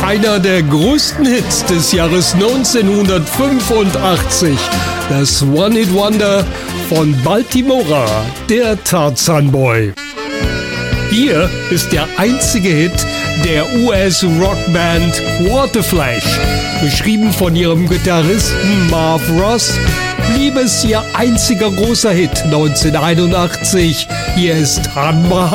einer der größten Hits des Jahres 1985. Das One-Hit-Wonder von Baltimora, der Tarzan Boy. Hier ist der einzige Hit der US-Rockband Quarterflash. Geschrieben von ihrem Gitarristen Marv Ross, blieb es ihr einziger großer Hit 1981. Hier ist Han Mahan.